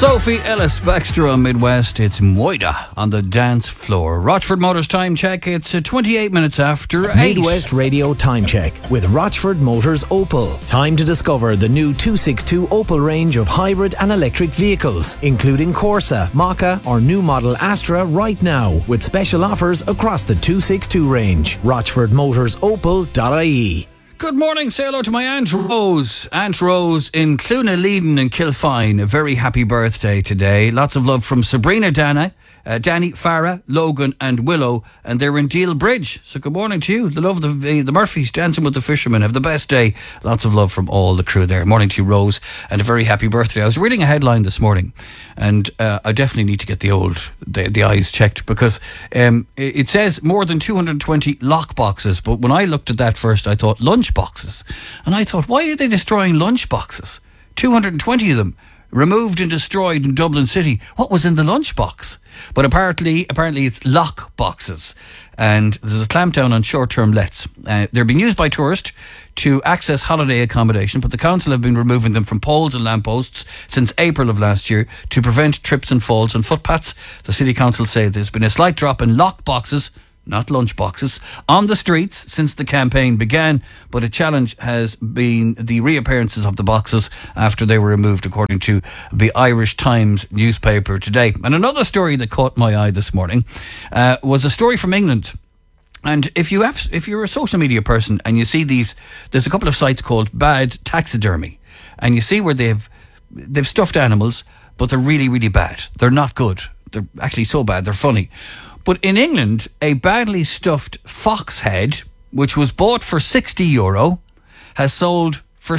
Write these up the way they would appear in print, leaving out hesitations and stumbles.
Sophie Ellis-Bextor on Midwest. It's Moida on the dance floor. Rochford Motors time check. It's 28 minutes after 8. Midwest Radio time check with Rochford Motors Opel. Time to discover the new 262 Opel range of hybrid and electric vehicles, including Corsa, Mokka or new model Astra right now, with special offers across the 262 range. RochfordMotorsOpel.ie. Good morning, say hello to my Aunt Rose. Aunt Rose in Clonaleeden in Kilfine. A very happy birthday today. Lots of love from Sabrina Danny, Farah, Logan and Willow, and they're in Deal Bridge. So good morning to you. The love of the Murphys, Dancing with the Fishermen. Have the best day. Lots of love from all the crew there. Morning to you, Rose, and a very happy birthday. I was reading a headline this morning, and I definitely need to get the eyes checked, because it says more than 220 lock boxes, but when I looked at that first, I thought lunch boxes, and I thought, why are they destroying lunch boxes? 220 of them removed and destroyed in Dublin City. What was in the lunchbox? But apparently it's lock boxes, and there's a clampdown on short-term lets. They're being used by tourists to access holiday accommodation, but the council have been removing them from poles and lampposts since April of last year to prevent trips and falls on footpaths. The City Council say there's been a slight drop in lock boxes, not lunch boxes, on the streets since the campaign began, but a challenge has been the reappearances of the boxes after they were removed, according to the Irish Times newspaper today. And another story that caught my eye this morning was a story from England. And if you're a social media person and you see these, there's a couple of sites called Bad Taxidermy, and you see where they've stuffed animals, but they're really, really bad. They're not good. They're actually so bad, they're funny. But in England, a badly stuffed fox head, which was bought for €60, has sold for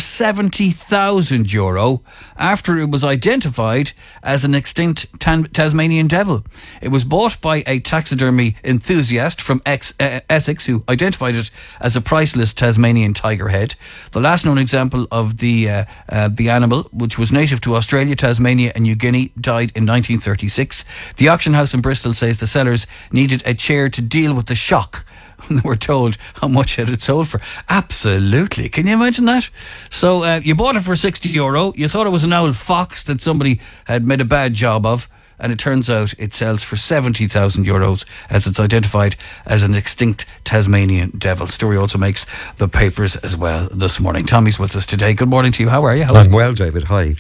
€70,000 after it was identified as an extinct Tasmanian devil. It was bought by a taxidermy enthusiast from Essex who identified it as a priceless Tasmanian tiger head. The last known example of the animal, which was native to Australia, Tasmania and New Guinea, died in 1936. The auction house in Bristol says the sellers needed a chair to deal with the shock when they were told how much it had sold for. Absolutely. Can you imagine that? So you bought it for €60. You thought it was an old fox that somebody had made a bad job of, and it turns out it sells for €70,000 as it's identified as an extinct Tasmanian devil. Story also makes the papers as well this morning. Tommy's with us today. Good morning to you. How are you? I'm well, David. Hi.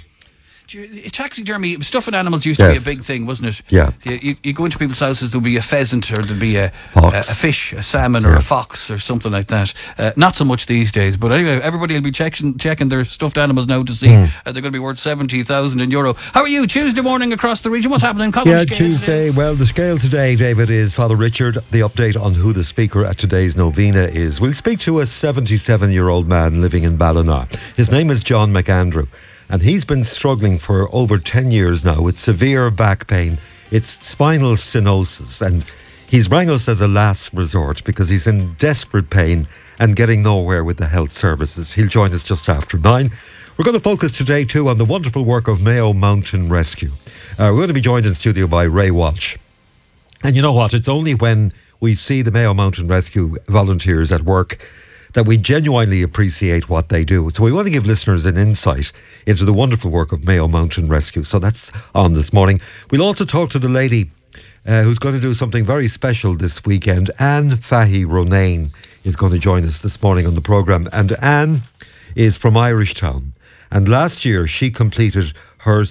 Taxidermy, stuffing animals used to be a big thing, wasn't it? Yeah. You go into people's houses, there'll be a pheasant, or there'll be a fish, a salmon, or a fox, or something like that. Not so much these days, but anyway, everybody will be checking their stuffed animals now to see they're going to be worth €70,000. How are you? Tuesday morning across the region. What's happening? Tuesday. Well, the scale today, David, is Father Richard. The update on who the speaker at today's novena is. We'll speak to a 77-year-old man living in Ballina. His name is John McAndrew. And he's been struggling for over 10 years now with severe back pain. It's spinal stenosis, and he's rang us as a last resort because he's in desperate pain and getting nowhere with the health services. He'll join us just after 9. We're going to focus today too on the wonderful work of Mayo Mountain Rescue. We're going to be joined in studio by Ray Walsh. And you know what? It's only when we see the Mayo Mountain Rescue volunteers at work that we genuinely appreciate what they do. So we want to give listeners an insight into the wonderful work of Mayo Mountain Rescue. So that's on this morning. We'll also talk to the lady who's going to do something very special this weekend. Anne Fahy Ronayne is going to join us this morning on the programme. And Anne is from Irishtown. And last year she completed her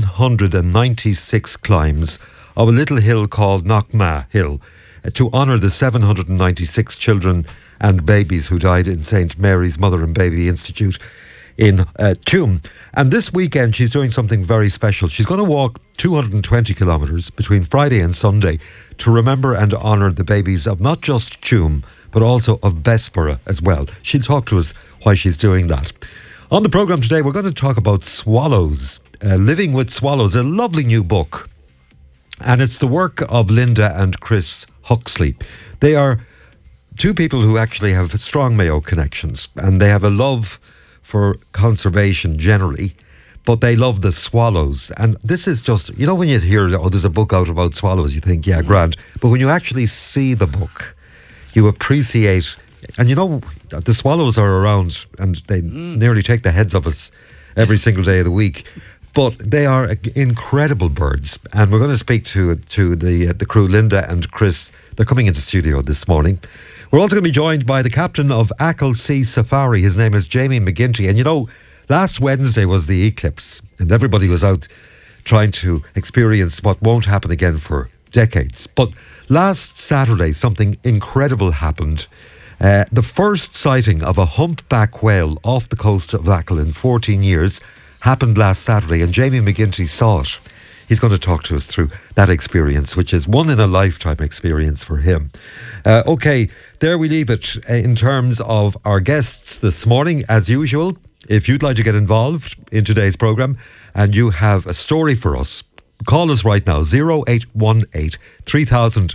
796 climbs of a little hill called Knockma Hill to honour the 796 children and babies who died in St. Mary's Mother and Baby Institute in Tuam. And this weekend she's doing something very special. She's going to walk 220 kilometres between Friday and Sunday to remember and honour the babies of not just Tuam, but also of Bessborough as well. She'll talk to us why she's doing that. On the programme today, we're going to talk about swallows. Living with Swallows, a lovely new book. And it's the work of Linda and Chris Huxley. They are two people who actually have strong Mayo connections, and they have a love for conservation generally, but they love the swallows. And this is just, you know, when you hear, oh, there's a book out about swallows, you think, yeah, grand. But when you actually see the book, you appreciate, and you know, the swallows are around and they nearly take the heads of us every single day of the week. But they are incredible birds, and we're going to speak to the crew, Linda and Chris. They're coming into studio this morning. We're also going to be joined by the captain of Achill Sea Safari. His name is Jamie McGinty. And you know, last Wednesday was the eclipse, and everybody was out trying to experience what won't happen again for decades. But last Saturday, something incredible happened. The first sighting of a humpback whale off the coast of Achill in 14 years happened last Saturday, and Jamie McGinty saw it. He's going to talk to us through that experience, which is one-in-a-lifetime experience for him. OK, there we leave it in terms of our guests this morning. As usual, if you'd like to get involved in today's programme and you have a story for us, call us right now, 0818 3000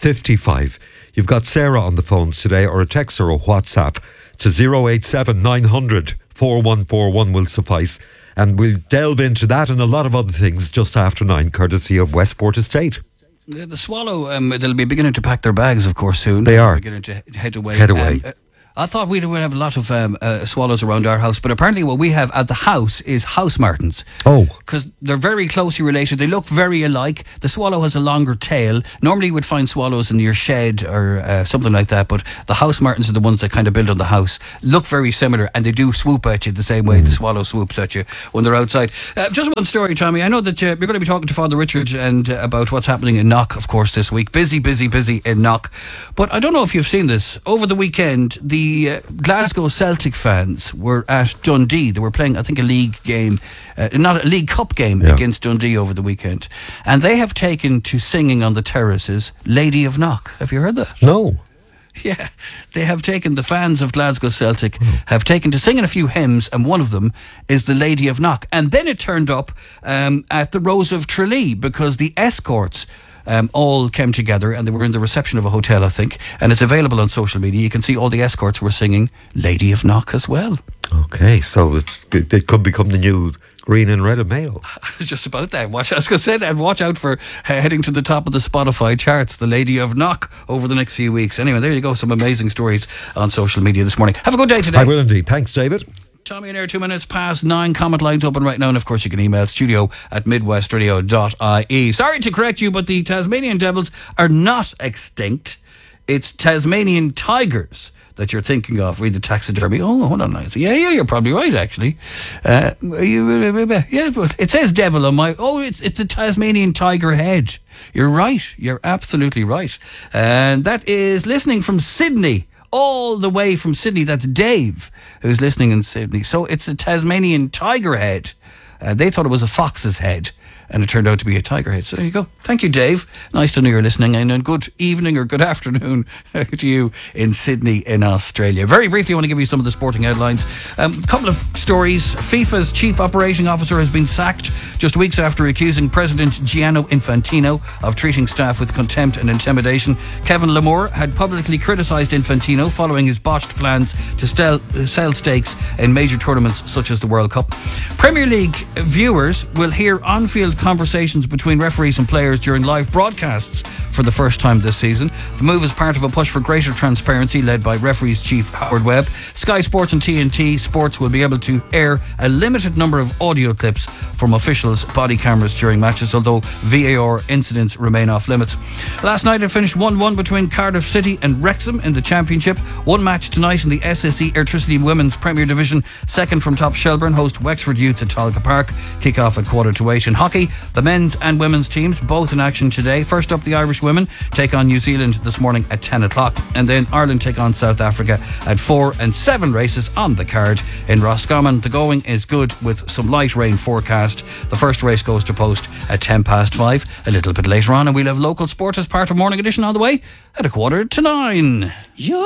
55. You've got Sarah on the phones today, or a text or a WhatsApp to 087 900 4141 will suffice. And we'll delve into that and a lot of other things just after 9, courtesy of Westport Estate. The Swallow, they'll be beginning to pack their bags, of course, soon. They are. Beginning to head away. Head away. I thought we'd have a lot of swallows around our house, but apparently what we have at the house is house martins. Oh. Because they're very closely related. They look very alike. The swallow has a longer tail. Normally you would find swallows in your shed or something like that, but the house martins are the ones that kind of build on the house. Look very similar, and they do swoop at you the same way the swallow swoops at you when they're outside. Just one story, Tommy. I know that you're going to be talking to Father Richard and about what's happening in Knock, of course, this week. Busy in Knock. But I don't know if you've seen this. Over the weekend, the Glasgow Celtic fans were at Dundee. They were playing, I think, a league game, not a League Cup game against Dundee over the weekend. And they have taken to singing on the terraces Lady of Knock. Have you heard that? No. Yeah, they have taken, the fans of Glasgow Celtic have taken to singing a few hymns, and one of them is the Lady of Knock. And then it turned up at the Rose of Tralee, because the escorts all came together, and they were in the reception of a hotel, I think, and it's available on social media. You can see all the escorts were singing Lady of Knock as well. Okay, so it could become the new Green and Red Mail. I was just about that. I was going to say that. Watch out for heading to the top of the Spotify charts, the Lady of Knock, over the next few weeks. Anyway, there you go. Some amazing stories on social media this morning. Have a good day today. I will indeed. Thanks, David. Tommy and Air, 2 minutes past 9. Comment lines open right now, and of course you can email studio@midwestradio.ie. Sorry to correct you, but the Tasmanian Devils are not extinct. It's Tasmanian Tigers that you're thinking of. Read the taxidermy. Oh, hold on. Yeah, you're probably right, actually. Yeah, but it says devil on my... Oh, it's the Tasmanian tiger head. You're right. You're absolutely right. And that is listening from Sydney. All the way from Sydney. That's Dave, who's listening in Sydney. So it's the Tasmanian tiger head. They thought it was a fox's head, and it turned out to be a tiger head. So there you go. Thank you, Dave. Nice to know you're listening, and good evening or good afternoon to you in Sydney in Australia. Very briefly, I want to give you some of the sporting headlines. A couple of stories. FIFA's chief operating officer has been sacked just weeks after accusing President Gianni Infantino of treating staff with contempt and intimidation. Kevin Lamore had publicly criticised Infantino following his botched plans to sell stakes in major tournaments such as the World Cup. Premier League viewers will hear on-field conversations between referees and players during live broadcasts for the first time this season. The move is part of a push for greater transparency led by referees chief Howard Webb. Sky Sports and TNT Sports will be able to air a limited number of audio clips from officials' body cameras during matches, although VAR incidents remain off limits. Last night it finished 1-1 between Cardiff City and Wrexham in the Championship. One match tonight in the SSE Airtricity Women's Premier Division. Second from top Shelbourne host Wexford Youth at Talca Park. Kick-off at 7:45. In hockey, the men's and women's teams both in action today. First up, the Irish women take on New Zealand this morning at 10 o'clock. And then Ireland take on South Africa at 4, and 7 races on the card in Roscommon. The going is good with some light rain forecast. The first race goes to post at 5:10. A little bit later on, and we'll have local sport as part of Morning Edition on the way at 9:15.